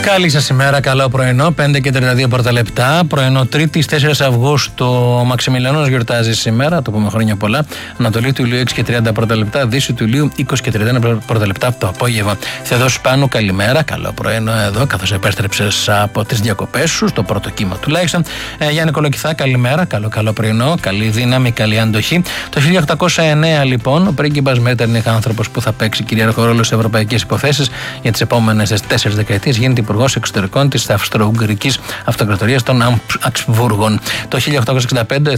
Καλή σας ημέρα, καλό πρωινό, 5 και 32 πρώτα λεπτά. Πρωινό Τρίτης 4 Αυγούστου. Ο Μαξιμιλιανός γιορτάζει σήμερα, το πούμε χρόνια πολλά. Ανατολή του Ηλίου 6 και 30 πρώτα λεπτά, Δύση του Ηλίου 20 και 31 πρώτα λεπτά το απόγευμα. Θεοδός Πάνου, καλημέρα, καλό πρωινό εδώ, καθώς επέστρεψες από τις διακοπές σου, στο πρώτο κύμα τουλάχιστον. Γιάννη Κολοκυθά, καλημέρα, καλό πρωινό, καλή δύναμη, καλή αντοχή. Το 1809 λοιπόν, ο πρίγκιπας Μέτερνιχ, άνθρωπος που θα παίξει κυρίαρχο ρόλο σε ευρωπαϊκές υποθέσεις για τις επόμενες 4 δεκαετίες, γίνεται υπουργός εξωτερικών της Αυστρο-Ουγγρικής Αυτοκρατορίας των Αμπσβούργων. Το 1865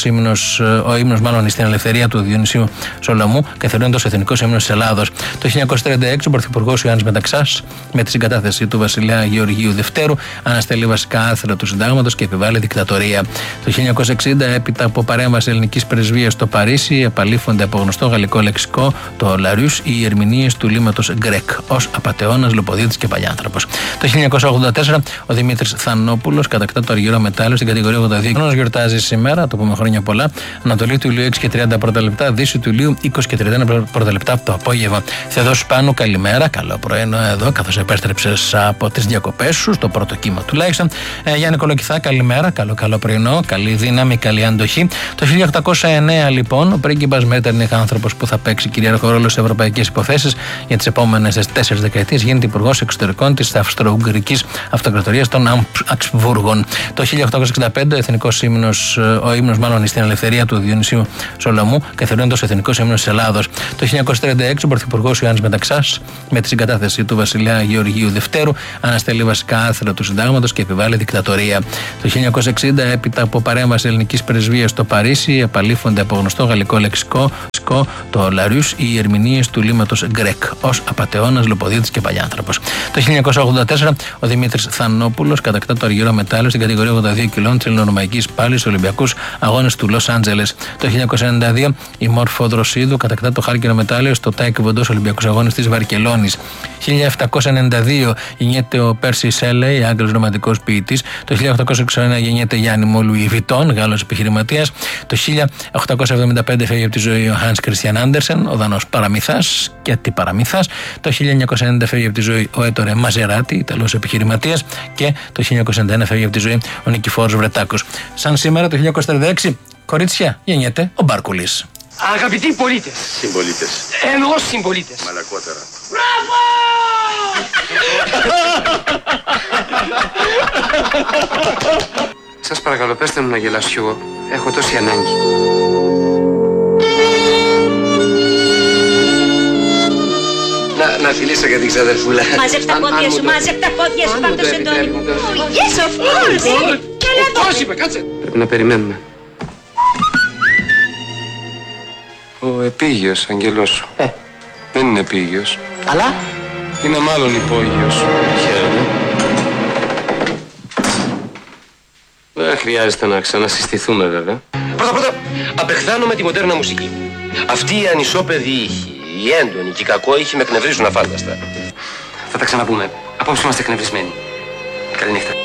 ο ύμνος μάλλον στην ελευθερία του Διονυσίου Σολομού καθιερώνεται ως εθνικός ύμνος της Ελλάδος. Το 1936 ο πρωθυπουργός Ιωάννης Μεταξάς, με τη συγκατάθεση του βασιλέα Γεωργίου Δευτέρου, αναστέλει βασικά άρθρα του συντάγματος και επιβάλλει δικτατορία. Το 1960, έπειτα από παρέμβαση ελληνικής πρεσβείας στο Παρίσι, επαλήφονται από γνωστό γαλλικό λεξικό, το Λαρούς, οι ερμηνείες του λίμματος Γκρεκ ως απατεώνας, λοποδίτης και παλιάνθρωπος. Το 1984 ο Δημήτρης Θανόπουλος κατακτά το αργυρό μετάλλιο στην κατηγορία 82. Γιορτάζει σήμερα, το πούμε χρόνια πολλά. Ανατολή του Ηλίου 6 και 30 πρώτα λεπτά, Δύση του Ηλίου 20 και 31 πρώτα λεπτά το απόγευμα. Θεοδός Πάνου, καλημέρα, καλό πρωινό εδώ, καθώς επέστρεψες από τις διακοπές σου, στο πρώτο κύμα τουλάχιστον. Γιάννη Κολοκυθά, καλημέρα, καλό πρωινό, καλή δύναμη, καλή αντοχή. Το 1809 λοιπόν, ο πρίγκιπας Μέτερνιχ, άνθρωπος που θα παίξει κυρίαρχο ρόλο σε ευρωπαϊκές υποθέσεις για τις επόμενες 4 δεκαετίες, γίνεται υπουργός εξωτερικών της Αυστρο-Ουγγρικής Αυτοκρατορίας των Αμπσβούργων. Το 1865 ο ύμνος μάλλον στην ελευθερία του Διονυσίου Σολομού καθιερώνεται ως εθνικός ύμνος της Ελλάδος. Το 1936 ο πρωθυπουργός Ιωάννης Μεταξάς, με τη συγκατάθεση του βασιλέα Γεωργίου Δευτέρου, αναστέλει βασικά άρθρα του συντάγματος και επιβάλλει δικτατορία. Το 1960, έπειτα από παρέμβαση ελληνικής πρεσβείας στο Παρίσι, επαλήφονται από γνωστό γαλλικό λεξικό, το Λαρούς, οι ερμηνείες του λίμματος Γκρεκ ως απατεώνας, λοποδίτης και παλιάνθρωπος. Το 1984 ο Δημήτρης Θανόπουλος κατακτά το αργυρό μετάλλιο στην κατηγορία 82 κιλών της ελληνορωμαϊκής πάλης στους Ολυμπιακούς Αγώνες του Λος Άντζελες. Το 1992 η Μόρφο Δροσίδου κατακτά το χάλκινο μετάλλιο στο Τάικ Βοντό Ολυμπιακούς Αγώνες της Βαρκελόνης. 1792 γεννιέται ο Πέρσι Σέλεϊ, Άγγλος ρομαντικός ποιητής. Το 1861 γεννιέται Γιάννη Μολουι Βιτών, Γάλλος επιχειρηματίας. Το 1875 φεύγει από τη ζωή ο Χάνς Κριστιαν Άντερσεν, ο Δανός παραμυθάς και αντιπαραμυθάς. Το 1990 φεύγει από τη ζωή ο Έτορε Μαζεράτη, Ιταλός επιχειρηματίας. Και το 1991 φεύγει από τη ζωή ο Νικηφόρος Βρετάκος. Σαν σήμερα το 1936, κορίτσια, γεννιέται ο Μπάρκουλης. Αγαπητοί πολίτες. Συμπολίτες. Εννοώ συμπολίτες. Μαλακότερα. Μπράβο! Σας παρακαλώ, πέστε μου να γελάσω κι εγώ. Έχω τόση ανάγκη. Να φιλήσω για την ξαδερφούλα. Μάζευ τα πόδια σου, μάζευ τα πόδια σου, πάρ' το σεντόνι. Yes, of course. Πώς είπε, κάτσε. Πρέπει να περιμένουμε. Ο επίγειος, αγγελός σου. Δεν είναι επίγειος. Αλλά. Είναι μάλλον υπόγειος. Χαίρετε. Δεν χρειάζεται να ξανασυστηθούμε βέβαια. Πρώτα, απεχθάνομαι τη μοντέρνα μουσική. Αυτή η ανισόπεδη ήχη, η έντονη και η κακόηχη με εκνευρίζουν αφάνταστα. Θα τα ξαναπούμε. Απόψε είμαστε εκνευρισμένοι. Καληνύχτα.